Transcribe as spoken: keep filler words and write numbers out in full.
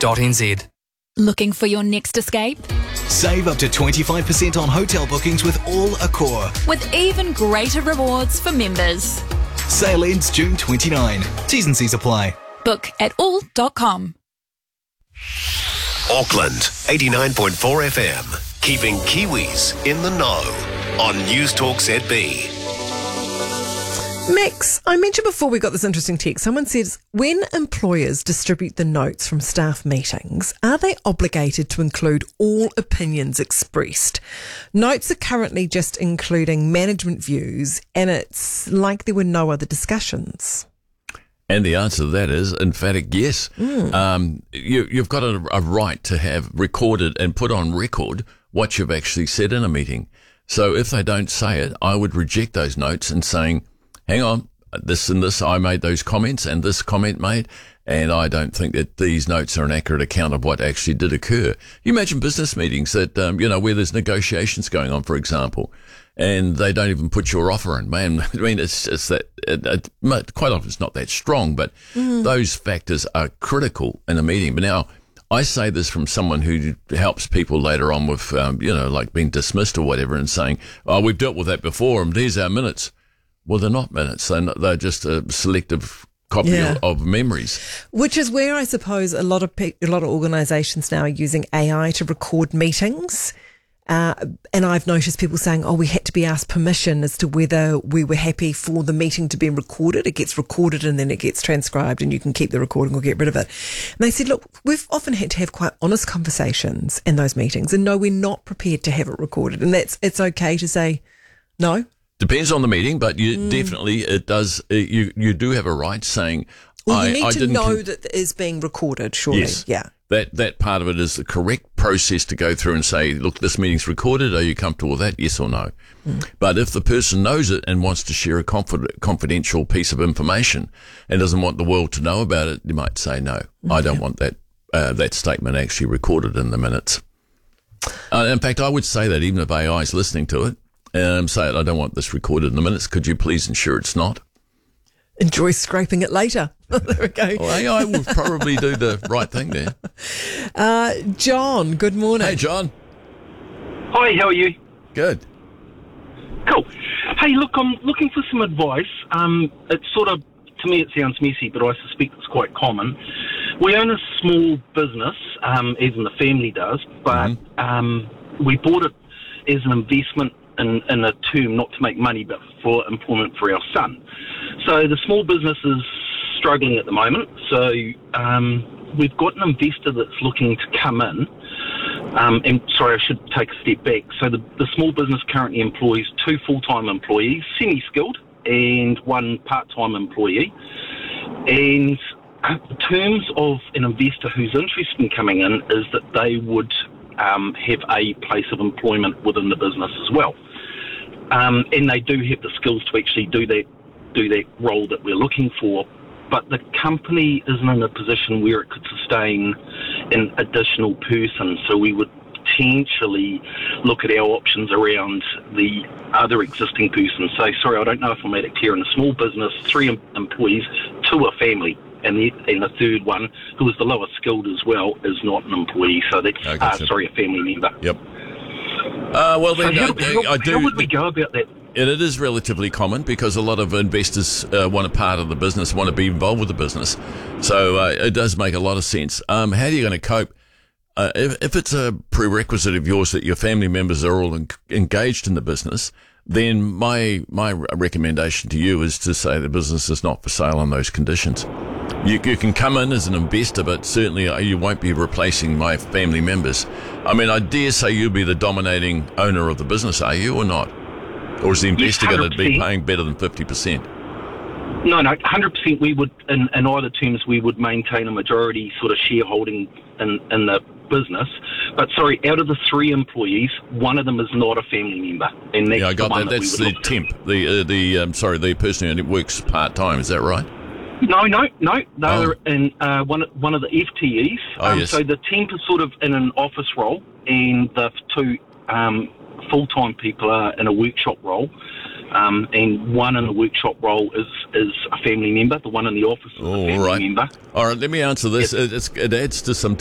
dot n z. Looking for your next escape? Save up to twenty-five percent on hotel bookings with All Accor. With even greater rewards for members. Sale ends June twenty-ninth. T's and C's apply. Book at all dot com. Auckland, eighty-nine point four F M. Keeping Kiwis in the know on News Talk Z B. Max, I mentioned before we got this interesting text. Someone says, when employers distribute the notes from staff meetings, are they obligated to include all opinions expressed? Notes are currently just including management views, and it's like there were no other discussions. And the answer to that is emphatic yes. Mm. Um, you, you've got a, a right to have recorded and put on record what you've actually said in a meeting. So if they don't say it, I would reject those notes and saying, hang on, this and this, I made those comments and this comment made, and I don't think that these notes are an accurate account of what actually did occur. You imagine business meetings that, um, you know, where there's negotiations going on, for example, and they don't even put your offer in. Man, I mean, it's just that, it, it, quite often it's not that strong, but mm. those factors are critical in a meeting. But now, I say this from someone who helps people later on with, um, you know, like being dismissed or whatever and saying, oh, we've dealt with that before and these are our minutes. Well, they're not minutes. They're, not, they're just a selective copy yeah. of, of memories. Which is where I suppose a lot of pe- a lot of organisations now are using A I to record meetings. Uh, and I've noticed people saying, oh, we had to be asked permission as to whether we were happy for the meeting to be recorded. It gets recorded and then it gets transcribed and you can keep the recording or get rid of it. And they said, look, we've often had to have quite honest conversations in those meetings. And no, we're not prepared to have it recorded. And that's it's okay to say no. Depends on the meeting, but you mm. definitely, it does, uh, you, you do have a right saying, well, you I, need I to didn't know con- that it is being recorded, surely. Yes. Yeah. That that part of it is the correct process to go through and say, look, this meeting's recorded. Are you comfortable with that? Yes or no? Mm. But if the person knows it and wants to share a confid- confidential piece of information and doesn't want the world to know about it, you might say, no, okay. I don't want that uh, that statement actually recorded in the minutes. Uh, in fact, I would say that even if A I is listening to it, um, say, I don't want this recorded in the minutes. Could you please ensure it's not? Enjoy scraping it later. There we go. Well, A I will probably do the right thing there. Uh, John, good morning. Hey, John. Hi, how are you? Good. Cool. Hey, look, I'm looking for some advice. Um, it's sort of, to me it sounds messy, but I suspect it's quite common. We own a small business, um, as in the family does, but mm-hmm. um, we bought it as an investment in, in a term not to make money, but for employment for our son. So the small business is struggling at the moment. So um, we've got an investor that's looking to come in. Um, and sorry, I should take a step back. So the, the small business currently employs two full-time employees, semi-skilled, and one part-time employee. And in terms of an investor who's interested in coming in is that they would um, have a place of employment within the business as well. Um, and they do have the skills to actually do that do that role that we're looking for, but the company isn't in a position where it could sustain an additional person, so we would potentially look at our options around the other existing person. So, sorry, I don't know if I made it clear. In a small business, three em- employees, two are family, and the, and the third one, who is the lowest skilled as well, is not an employee, so that's, okay, uh, so sorry, a family member. Yep. Uh, well, then, so how, uh, how, I do... How would we go about that? And it is relatively common because a lot of investors uh, want a part of the business, want to be involved with the business. So uh, it does make a lot of sense. Um, how are you going to cope? Uh, if, if it's a prerequisite of yours that your family members are all en- engaged in the business, then my my recommendation to you is to say the business is not for sale on those conditions. You, you can come in as an investor, but certainly you won't be replacing my family members. I mean, I dare say you'll be the dominating owner of the business, are you, or not? Or is the investor yes, going to be paying better than fifty percent? No, no, one hundred percent we would, in, in either terms, we would maintain a majority sort of shareholding in, in the business. But sorry, out of the three employees, one of them is not a family member. And that's yeah, I got the one that. that That's we the would temp, the, uh, the um, sorry, the person who works part-time, is that right? No, no, no. They're oh. in uh, one, one of the F T Es. Oh, um, yes. So the temp is sort of in an office role, and the two um, full-time people are in a workshop role. Um, and one in the workshop role is, is a family member. The one in the office is oh, a family all right. member. All right, let me answer this. Yes. It, it's, it adds to some